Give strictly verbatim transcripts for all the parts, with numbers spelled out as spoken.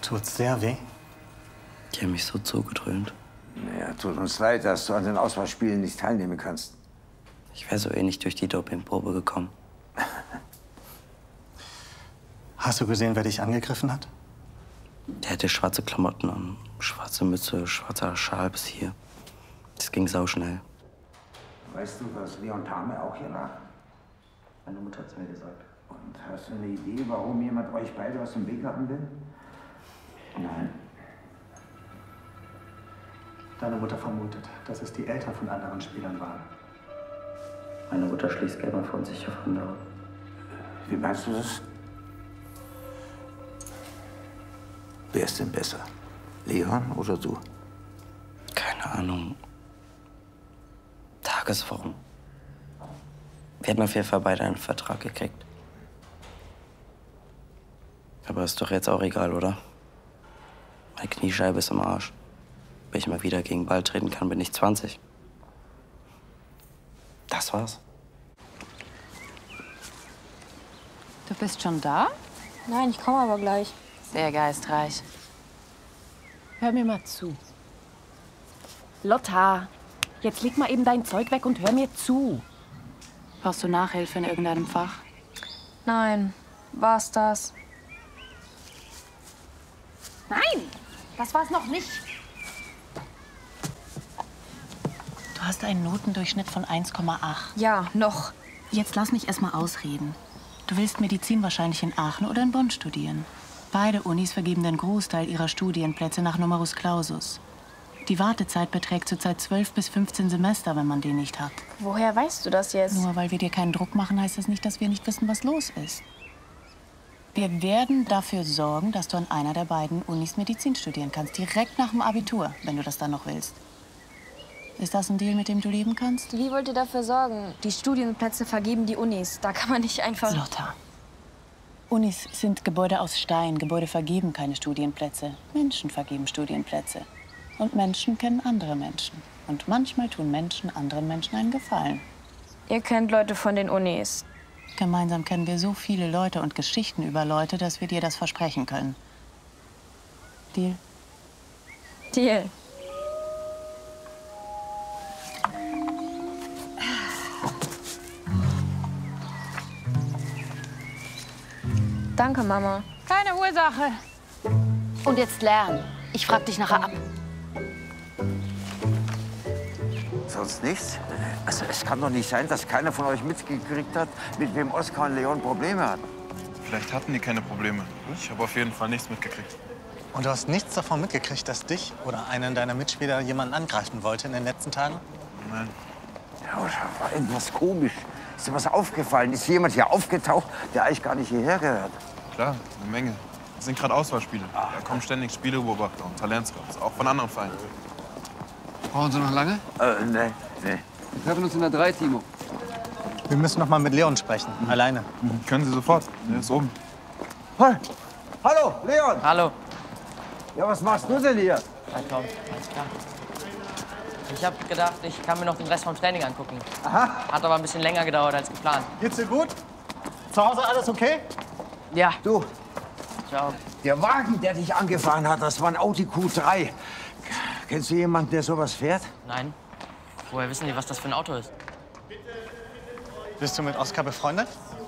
Tut's sehr weh? Die haben mich so zugedröhnt. Naja, tut uns leid, dass du an den Auswahlspielen nicht teilnehmen kannst. Ich wäre so eh nicht durch die Dopingprobe gekommen. Hast du gesehen, wer dich angegriffen hat? Der hatte schwarze Klamotten an, schwarze Mütze, schwarzer Schal bis hier. Das ging sauschnell. Weißt du, dass Leon Thame auch hier lag? Meine Mutter hat's mir gesagt. Und hast du eine Idee, warum jemand euch beide aus dem Weg haben will? Nein. Deine Mutter vermutet, dass es die Eltern von anderen Spielern waren. Meine Mutter schließt gerne von sich auf andere. Wie meinst du das? Wer ist denn besser? Leon oder du? Keine Ahnung. Tagesform. Wir hatten auf jeden Fall beide einen Vertrag gekriegt. Aber ist doch jetzt auch egal, oder? Meine Kniescheibe ist im Arsch. Wenn ich mal wieder gegen Ball treten kann, bin ich zwanzig. Das war's. Du bist schon da? Nein, ich komme aber gleich. Sehr geistreich. Hör mir mal zu. Lotta, jetzt leg mal eben dein Zeug weg und hör mir zu. Brauchst du Nachhilfe in irgendeinem Fach? Nein, war's das? Nein, das war's noch nicht. Du hast einen Notendurchschnitt von eins Komma acht. Ja, noch. Jetzt lass mich erst mal ausreden. Du willst Medizin wahrscheinlich in Aachen oder in Bonn studieren. Beide Unis vergeben den Großteil ihrer Studienplätze nach Numerus Clausus. Die Wartezeit beträgt zurzeit zwölf bis fünfzehn Semester, wenn man den nicht hat. Woher weißt du das jetzt? Nur weil wir dir keinen Druck machen, heißt das nicht, dass wir nicht wissen, was los ist. Wir werden dafür sorgen, dass du an einer der beiden Unis Medizin studieren kannst. Direkt nach dem Abitur, wenn du das dann noch willst. Ist das ein Deal, mit dem du leben kannst? Wie wollt ihr dafür sorgen? Die Studienplätze vergeben die Unis. Da kann man nicht einfach... Lotta. Unis sind Gebäude aus Stein. Gebäude vergeben keine Studienplätze. Menschen vergeben Studienplätze. Und Menschen kennen andere Menschen. Und manchmal tun Menschen anderen Menschen einen Gefallen. Ihr kennt Leute von den Unis. Gemeinsam kennen wir so viele Leute und Geschichten über Leute, dass wir dir das versprechen können. Deal? Deal. Danke, Mama. Keine Ursache. Und jetzt lernen. Ich frag dich nachher ab. Sonst nichts? Also es kann doch nicht sein, dass keiner von euch mitgekriegt hat, mit wem Oskar und Leon Probleme hatten. Vielleicht hatten die keine Probleme. Ich habe auf jeden Fall nichts mitgekriegt. Und du hast nichts davon mitgekriegt, dass dich oder einen deiner Mitspieler jemanden angreifen wollte in den letzten Tagen? Nein. Ja, aber da war irgendwas komisch. Ist dir was aufgefallen? Ist jemand hier aufgetaucht, der eigentlich gar nicht hierher gehört? Klar, eine Menge. Das sind gerade Auswahlspiele. Da kommen ständig Spielebeobachter und Talentscouts, auch von anderen Vereinen. Brauchen Sie noch lange? Äh, nee, nee. Wir treffen uns in der drei, Timo. Wir müssen noch mal mit Leon sprechen, mhm. alleine. Mhm. Können Sie sofort. Der ist oben. Hey. Hallo, Leon. Hallo. Ja, was machst du denn hier? Na komm, alles klar. Ich habe gedacht, ich kann mir noch den Rest vom Training angucken. Aha. Hat aber ein bisschen länger gedauert als geplant. Geht's dir gut? Zu Hause alles okay? Ja. Du, Ciao. der Wagen, der dich angefahren hat, das war ein Audi Q drei. Kennst du jemanden, der sowas fährt? Nein. Woher wissen die, was das für ein Auto ist? Bist du mit Oskar befreundet?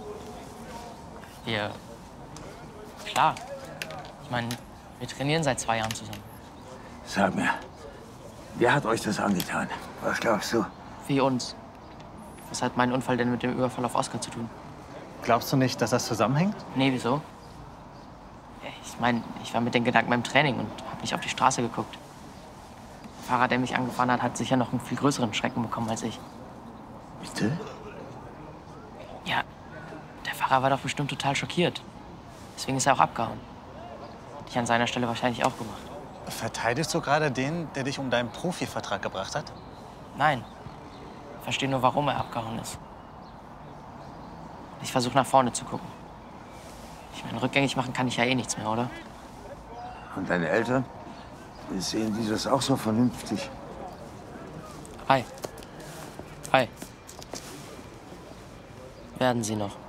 Wir. Klar. Ich meine, wir trainieren seit zwei Jahren zusammen. Sag mir, wer hat euch das angetan? Was glaubst du? Wie uns. Was hat mein Unfall denn mit dem Überfall auf Oskar zu tun? Glaubst du nicht, dass das zusammenhängt? Nee, wieso? Ich meine, ich war mit den Gedanken beim Training und habe nicht auf die Straße geguckt. Der Fahrer, der mich angefahren hat, hat sicher noch einen viel größeren Schrecken bekommen als ich. Bitte? Ja, der Fahrer war doch bestimmt total schockiert. Deswegen ist er auch abgehauen. Hätte ich an seiner Stelle wahrscheinlich auch gemacht. Verteidigst du gerade den, der dich um deinen Profivertrag gebracht hat? Nein. Ich verstehe nur, warum er abgehauen ist. Ich versuche nach vorne zu gucken. Ich meine, rückgängig machen kann ich ja eh nichts mehr, oder? Und deine Eltern? Sehen die das auch so vernünftig? Hi. Hi. Werden sie noch.